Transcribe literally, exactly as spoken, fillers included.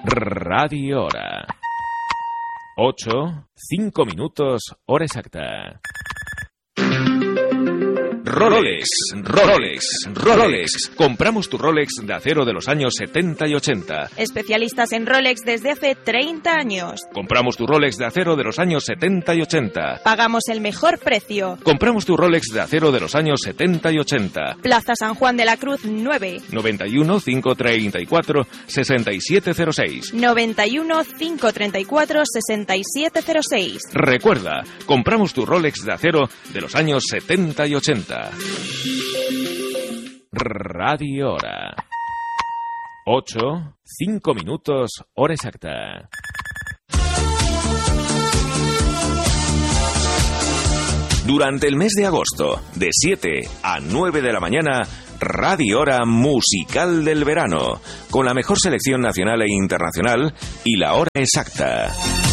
Radio Hora. ocho, cinco minutos, hora exacta. Rolex, Rolex, Rolex. Compramos tu Rolex de acero de los años setenta y ochenta. Especialistas en Rolex desde hace treinta años. Compramos tu Rolex de acero de los años setenta y ochenta. Pagamos el mejor precio. Compramos tu Rolex de acero de los años setenta y ochenta. Plaza San Juan de la Cruz nueve. noventa y uno, cinco treinta y cuatro, sesenta y siete cero seis. noventa y uno, cinco treinta y cuatro, sesenta y siete cero seis. Recuerda, compramos tu Rolex de acero de los años setenta y ochenta. Radio Hora. ocho, cinco minutos, hora exacta. Durante el mes de agosto, de siete a nueve de la mañana, Radio Hora Musical del Verano, con la mejor selección nacional e internacional y la hora exacta.